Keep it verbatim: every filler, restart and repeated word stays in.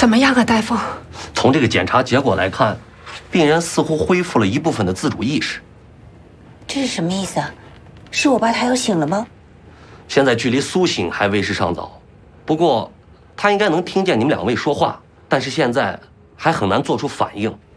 怎么样啊，大夫？ 从这个检查结果来看，病人似乎恢复了一部分的自主意识。 这是什么意思啊？是我爸他要醒了吗？ 现在距离苏醒还为时尚早，不过他应该能听见你们两位说话，但是现在还很难做出反应。